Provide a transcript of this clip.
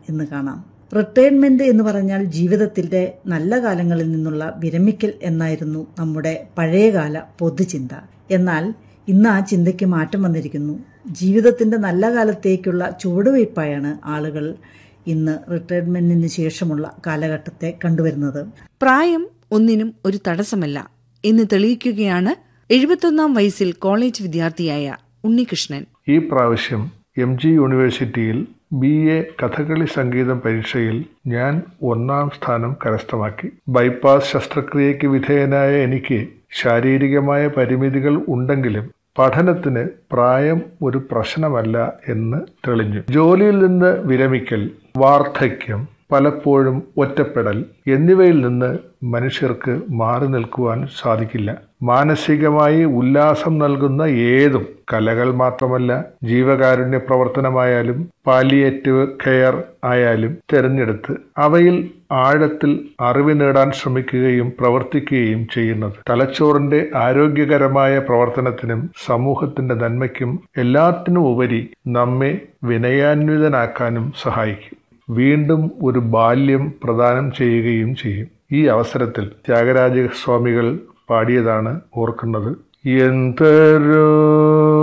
എന്ന് കാണാം. റിട്ടയർമെന്റ് എന്ന് പറഞ്ഞാൽ ജീവിതത്തിന്റെ നല്ല കാലങ്ങളിൽ നിന്നുള്ള വിരമിക്കൽ എന്നായിരുന്നു നമ്മുടെ പഴയകാല പൊതുചിന്ത. എന്നാൽ ഇന്ന് ആ ചിന്തയ്ക്ക് മാറ്റം വന്നിരിക്കുന്നു. ജീവിതത്തിന്റെ നല്ല കാലത്തേക്കുള്ള ചുവടുവയ്പായാണ് ആളുകൾ ഇന്ന് റിട്ടയർമെന്റിന് ശേഷമുള്ള കാലഘട്ടത്തെ കണ്ടുവരുന്നത്. പ്രായം ഒന്നിനും ഒരു തടസ്സമല്ല എന്ന് തെളിയിക്കുകയാണ് 71 വയസ്സിൽ കോളേജ് വിദ്യാർത്ഥിയായ ഉണ്ണികൃഷ്ണൻ. ഈ പ്രാവശ്യം MG യൂണിവേഴ്സിറ്റിയിൽ BA കഥകളി സംഗീതം പരീക്ഷയിൽ ഞാൻ 1ാം സ്ഥാനം കരസ്ഥമാക്കി. ബൈപ്പാസ് ശസ്ത്രക്രിയയ്ക്ക് വിധേയനായ എനിക്ക് ശാരീരികമായ പരിമിതികൾ ഉണ്ടെങ്കിലും പഠനത്തിന് പ്രായം ഒരു പ്രശ്നമല്ല എന്ന് തെളിഞ്ഞു. ജോലിയിൽ നിന്ന് വിരമിക്കൽ, വാർദ്ധക്യം, പലപ്പോഴും ഒറ്റപ്പെടൽ എന്നിവയിൽ നിന്ന് മനുഷ്യർക്ക് മാറി നിൽക്കുവാൻ സാധിക്കില്ല. മാനസികമായി ഉല്ലാസം നൽകുന്ന ഏതും, കലകൾ മാത്രമല്ല, ജീവകാരുണ്യ പ്രവർത്തനമായാലും പാലിയേറ്റീവ് കെയർ ആയാലും തിരഞ്ഞെടുത്ത് അവയിൽ ആഴത്തിൽ അറിവ് നേടാൻ ശ്രമിക്കുകയും പ്രവർത്തിക്കുകയും ചെയ്യുന്നത് തലച്ചോറിന്റെ ആരോഗ്യകരമായ പ്രവർത്തനത്തിനും സമൂഹത്തിന്റെ നന്മയ്ക്കും എല്ലാത്തിനും ഉപരി നമ്മെ വിനയാന്വിതനാക്കാനും സഹായിക്കും. വീണ്ടും ഒരു ബാല്യം പ്രദാനം ചെയ്യുകയും ചെയ്യും. ഈ അവസരത്തിൽ ത്യാഗരാജസ്വാമികൾ പാടിയതാണ് ഓർക്കുന്നത്. എന്തരോ